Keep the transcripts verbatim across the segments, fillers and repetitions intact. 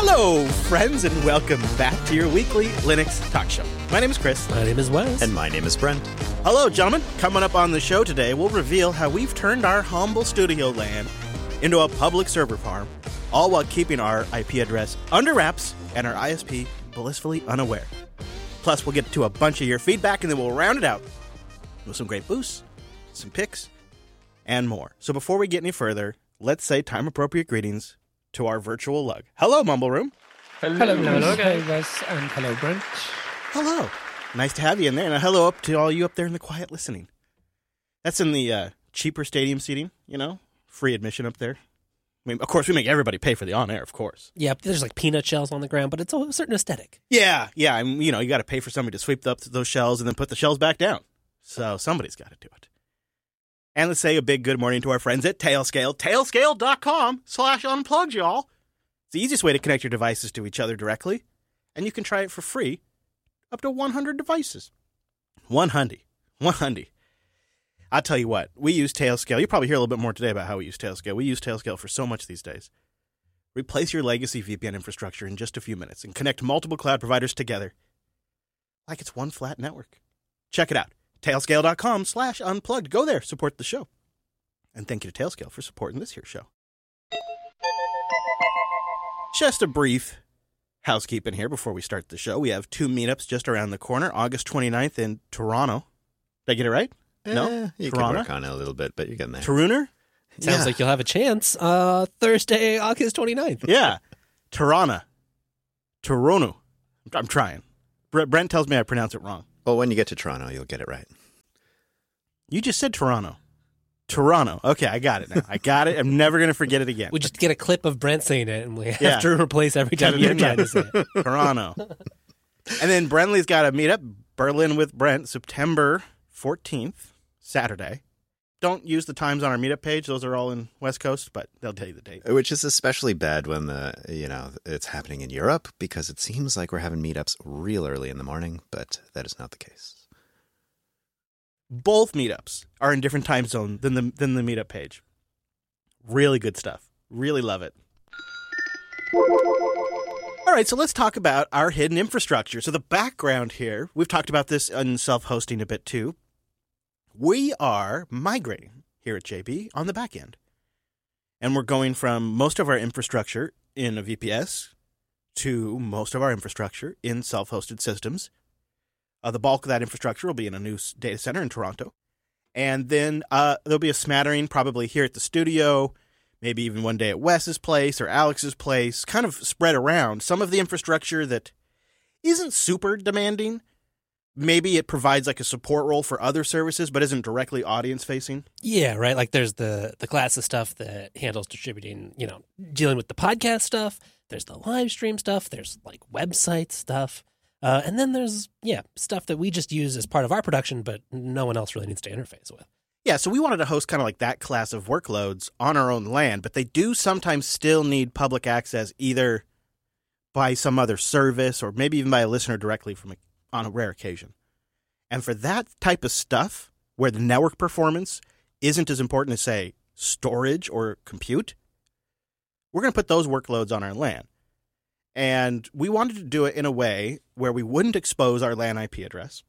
Hello, friends, and welcome back to your weekly Linux talk show. My name is Chris. My name is Wes. And my name is Brent. Hello, gentlemen. Coming up on the show today, we'll reveal how we've turned our humble studio land into a public server farm, all while keeping our I P address under wraps and our I S P blissfully unaware. Plus, we'll get to a bunch of your feedback, and then we'll round it out with some great boosts, some picks, and more. So before we get any further, let's say time-appropriate greetings to our virtual lug. Hello, Mumble Room. Hello, hello, hello guys, and hello, Brent. Hello. Nice to have you in there, and a hello up to all you up there in the quiet listening. That's in the uh, cheaper stadium seating, you know, free admission up there. I mean, of course, we make everybody pay for the on-air, of course. Yeah, there's like peanut shells on the ground, but it's a certain aesthetic. Yeah, yeah, and you know, you got to pay for somebody to sweep up those shells and then put the shells back down. So somebody's got to do it. And let's say a big good morning to our friends at Tailscale. Tailscale.com slash unplugged, y'all. It's the easiest way to connect your devices to each other directly, and you can try it for free up to one hundred devices. one hundred. one hundred. I'll tell you what, we use Tailscale. You'll probably hear a little bit more today about how we use Tailscale. We use Tailscale for so much these days. Replace your legacy V P N infrastructure in just a few minutes and connect multiple cloud providers together like it's one flat network. Check it out. Tailscale.com slash unplugged. Go there, support the show. And thank you to Tailscale for supporting this here show. Just a brief housekeeping here before we start the show. We have two meetups just around the corner. August twenty-ninth in Toronto. Did I get it right? Eh, no? You Toronto? can work on it a little bit, but you're getting there. Toronto? Sounds yeah. like you'll have a chance. Uh, Thursday, August twenty-ninth. Yeah. Toronto. Toronto. I'm trying. Brent tells me I pronounce it wrong. Well, when you get to Toronto, you'll get it right. You just said Toronto. Toronto. Okay, I got it now. I got it. I'm never going to forget it again. We just get a clip of Brent saying it, and we have Yeah. to replace every time you're trying to say it. Toronto. And then Brentley's got a meetup, Berlin with Brent, September fourteenth, Saturday. Don't use the times on our meetup page. Those are all in West Coast, but they'll tell you the date. Which is especially bad when the you know it's happening in Europe, because it seems like we're having meetups real early in the morning, but that is not the case. Both meetups are in different time zone than the than the meetup page. Really good stuff. Really love it. All right, so let's talk about our hidden infrastructure. So the background here, we've talked about this in self-hosting a bit too. We are migrating here at J B on the back end. And we're going from most of our infrastructure in a V P S to most of our infrastructure in self-hosted systems. Uh, the bulk of that infrastructure will be in a new data center in Toronto. And then uh, there'll be a smattering probably here at the studio, maybe even one day at Wes's place or Alex's place, kind of spread around. Some of the infrastructure that isn't super demanding, maybe it provides like a support role for other services, but isn't directly audience-facing. Yeah, right. Like there's the, the class of stuff that handles distributing, you know, dealing with the podcast stuff. There's the live stream stuff. There's like website stuff. Uh, and then there's, yeah, stuff that we just use as part of our production, but no one else really needs to interface with. Yeah, so we wanted to host kind of like that class of workloads on our own land, but they do sometimes still need public access either by some other service or maybe even by a listener directly from a, on a rare occasion. And for that type of stuff, where the network performance isn't as important as, say, storage or compute, we're going to put those workloads on our LAN. And we wanted to do it in a way where we wouldn't expose our LAN I P address.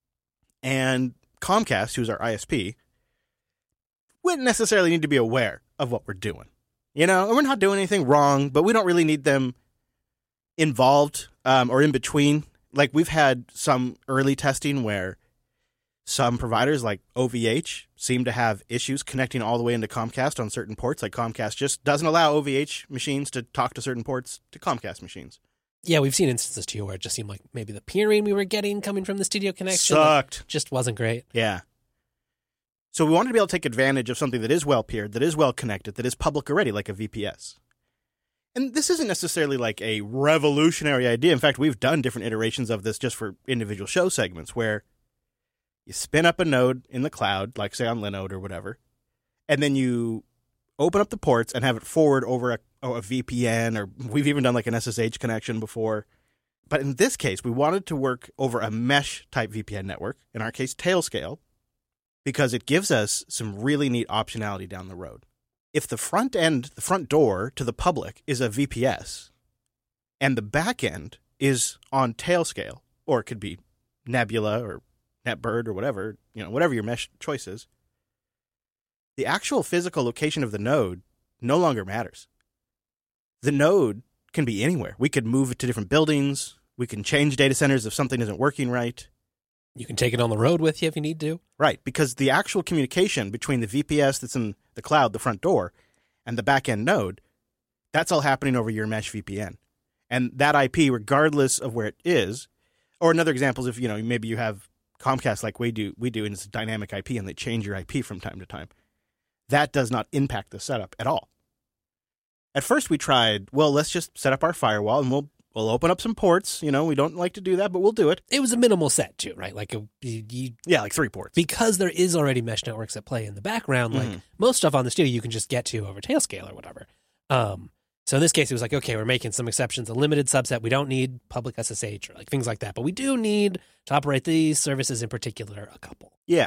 And Comcast, who's our I S P, wouldn't necessarily need to be aware of what we're doing. You know, and we're not doing anything wrong, but we don't really need them involved um, or in between. Like we've had some early testing where some providers like O V H seem to have issues connecting all the way into Comcast on certain ports. Like Comcast just doesn't allow O V H machines to talk to certain ports to Comcast machines. Yeah, we've seen instances too where it just seemed like maybe the peering we were getting coming from the studio connection sucked. Just wasn't great. Yeah. So we wanted to be able to take advantage of something that is well peered, that is well connected, that is public already, like a V P S. And this isn't necessarily like a revolutionary idea. In fact, we've done different iterations of this just for individual show segments where you spin up a node in the cloud, like say on Linode or whatever, and then you open up the ports and have it forward over a, oh, a V P N, or we've even done like an S S H connection before. But in this case, we wanted to work over a mesh-type V P N network, in our case, Tailscale, because it gives us some really neat optionality down the road. If the front end, the front door to the public is a V P S, and the back end is on Tailscale, or it could be Nebula or NetBird or whatever, you know, whatever your mesh choice is, the actual physical location of the node no longer matters. The node can be anywhere. We could move it to different buildings. We can change data centers if something isn't working right. You can take it on the road with you if you need to. Right, because the actual communication between the V P S that's in the cloud, the front door, and the back-end node, that's all happening over your mesh V P N. And that I P, regardless of where it is, or another example is if, you know, maybe you have Comcast like we do, we do, and it's a dynamic I P, and they change your I P from time to time. That does not impact the setup at all. At first we tried, well, let's just set up our firewall, and we'll we'll open up some ports. You know, we don't like to do that, but we'll do it. It was a minimal set too, right? Like a, you, you, yeah, like three ports. Because there is already mesh networks at play in the background. Like mm-hmm. most stuff on the studio, you can just get to over Tailscale or whatever. Um, so in this case, it was like, okay, we're making some exceptions, a limited subset. We don't need public S S H or like things like that, but we do need to operate these services in particular, a couple. Yeah.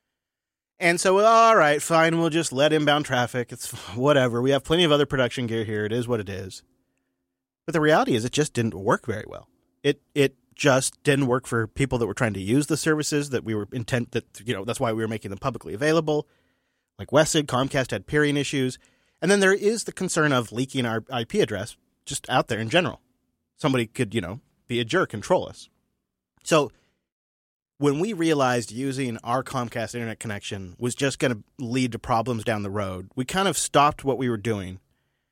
And so, all right, fine, we'll just let inbound traffic. It's whatever. We have plenty of other production gear here. It is what it is. But the reality is it just didn't work very well. It it just didn't work for people that were trying to use the services that we were intent that, you know, that's why we were making them publicly available. Like Wested, Comcast had peering issues. And then there is the concern of leaking our I P address just out there in general. Somebody could, you know, be a jerk and troll us. So when we realized using our Comcast internet connection was just going to lead to problems down the road, we kind of stopped what we were doing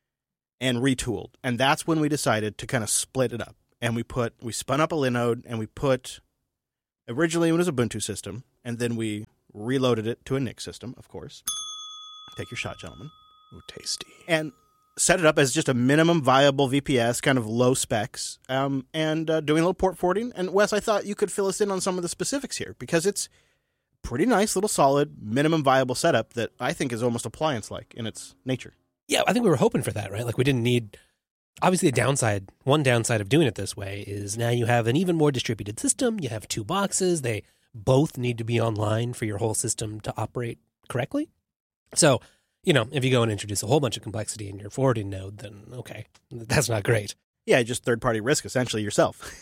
and retooled. And that's when we decided to kind of split it up. And we put, we spun up a Linode and we put, originally it was a Ubuntu system, and then we reloaded it to a N I C system, of course. Take your shot, gentlemen. Ooh, tasty. And set it up as just a minimum viable V P S, kind of low specs, um, and uh, doing a little port forwarding. And Wes, I thought you could fill us in on some of the specifics here, because it's pretty nice, little solid, minimum viable setup that I think is almost appliance-like in its nature. Yeah, I think we were hoping for that, right? Like we didn't need, obviously a downside, one downside of doing it this way is now you have an even more distributed system. You have two boxes. They both need to be online for your whole system to operate correctly. So, you know, if you go and introduce a whole bunch of complexity in your forwarding node, then okay, that's not great. Yeah, just third-party risk, essentially, yourself.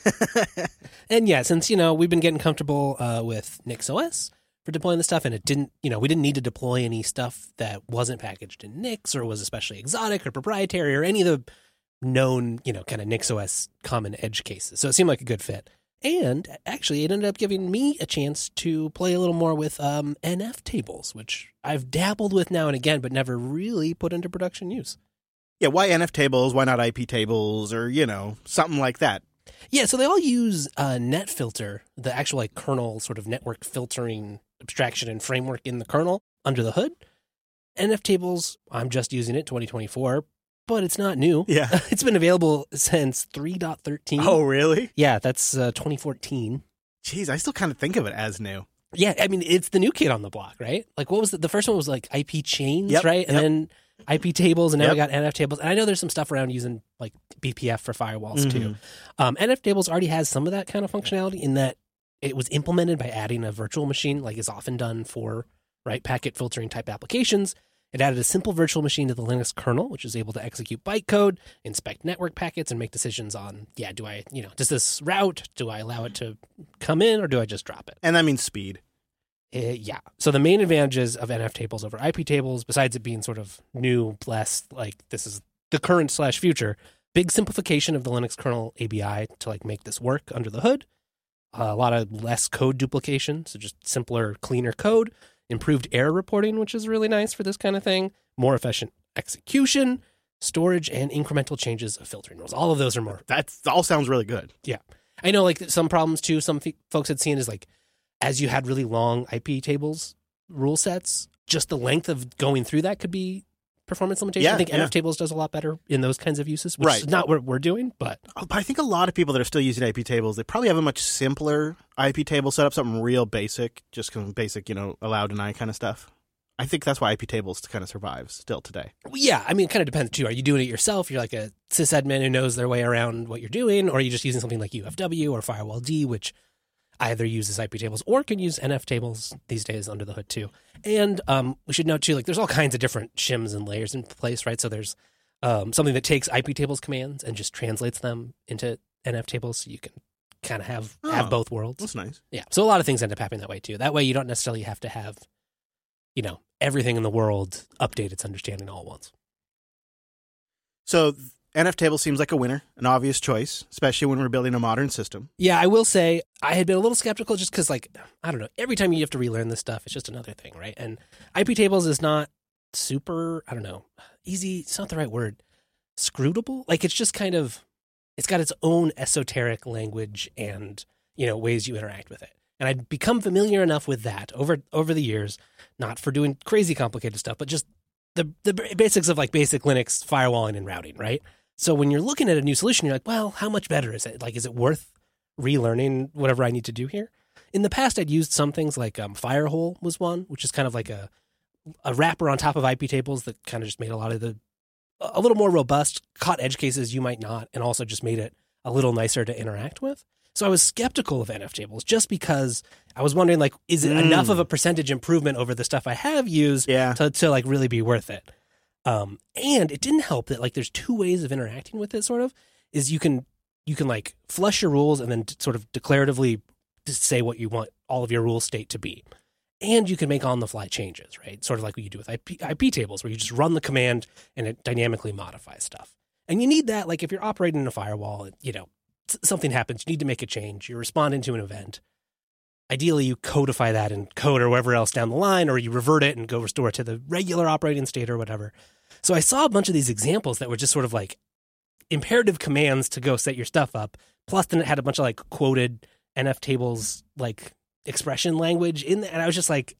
And yeah, since, you know, we've been getting comfortable uh, with NixOS for deploying the stuff, and it didn't, you know, we didn't need to deploy any stuff that wasn't packaged in Nix or was especially exotic or proprietary or any of the known, you know, kind of NixOS common edge cases. So it seemed like a good fit. And actually, it ended up giving me a chance to play a little more with um, N F tables, which I've dabbled with now and again, but never really put into production use. Yeah, why N F tables? Why not I P tables or, you know, something like that? Yeah, so they all use uh, NetFilter, the actual like kernel sort of network filtering abstraction and framework in the kernel under the hood. N F tables, I'm just using it twenty twenty-four, but it's not new. Yeah. It's been available since three point thirteen. Oh, really? Yeah, that's uh, twenty fourteen. Jeez, I still kind of think of it as new. Yeah, I mean, it's the new kid on the block, right? Like, what was the, the first one was like I P chains, yep, right? And yep. then I P tables, and now yep. we got N F tables. And I know there's some stuff around using like B P F for firewalls mm-hmm. too. Um, N F tables already has some of that kind of functionality in that it was implemented by adding a virtual machine, like is often done for right packet filtering type applications. It added a simple virtual machine to the Linux kernel, which is able to execute bytecode, inspect network packets, and make decisions on, yeah, do I, you know, does this route, do I allow it to come in, or do I just drop it? And that means speed. Uh, yeah. So the main advantages of N F tables over I P tables, besides it being sort of new, less like this is the current slash future, big simplification of the Linux kernel A B I to like make this work under the hood. Uh, a lot of less code duplication, so just simpler, cleaner code. Improved error reporting, which is really nice for this kind of thing. More efficient execution, storage, and incremental changes of filtering rules. All of those are more. That all sounds really good. Yeah. I know like some problems too, some f- folks had seen is like, as you had really long I P tables rule sets, just the length of going through that could be performance limitation. Yeah, I think yeah. N F tables does a lot better in those kinds of uses, which right. is not what we're doing, but... But I think a lot of people that are still using I P tables, they probably have a much simpler I P table setup, something real basic, just kind of basic, you know, allow, deny kind of stuff. I think that's why I P tables kind of survives still today. Yeah, I mean, it kind of depends too. Are you doing it yourself? You're like a sysadmin who knows their way around what you're doing, or are you just using something like U F W or Firewall D, which either uses I P tables or can use N F tables these days under the hood too. And um, we should note too, like there's all kinds of different shims and layers in place, right? So there's um, something that takes I P tables commands and just translates them into N F tables, so you can kind of have Oh, have both worlds. That's nice. Yeah, so a lot of things end up happening that way too. That way, you don't necessarily have to have, you know, everything in the world update its understanding all at once. So N F table seems like a winner, an obvious choice, especially when we're building a modern system. Yeah, I will say I had been a little skeptical just because, like, I don't know, every time you have to relearn this stuff, it's just another thing, right? And I P tables is not super, I don't know, easy, it's not the right word, scrutable. Like, it's just kind of, it's got its own esoteric language and, you know, ways you interact with it. And I'd become familiar enough with that over over the years, not for doing crazy complicated stuff, but just the the basics of, like, basic Linux firewalling and routing, right? So when you're looking at a new solution, you're like, well, how much better is it? Like, is it worth relearning whatever I need to do here? In the past, I'd used some things like um, Firehole was one, which is kind of like a a wrapper on top of I P tables that kind of just made a lot of the, a little more robust, caught edge cases you might not, and also just made it a little nicer to interact with. So I was skeptical of N F tables just because I was wondering, like, is it Mm. enough of a percentage improvement over the stuff I have used Yeah. to, to like really be worth it? Um, and it didn't help that, like, there's two ways of interacting with it, sort of, is you can, you can like flush your rules and then t- sort of declaratively just say what you want all of your rule state to be. And you can make on the fly changes, right? Sort of like what you do with I P, I P tables, where you just run the command and it dynamically modifies stuff. And you need that, like, if you're operating in a firewall, you know, s- something happens, you need to make a change, you're responding to an event. Ideally, you codify that in code or wherever else down the line, or you revert it and go restore it to the regular operating state or whatever. So I saw a bunch of these examples that were just sort of like imperative commands to go set your stuff up. Plus, then it had a bunch of like quoted N F tables, like expression language in there. And I was just like,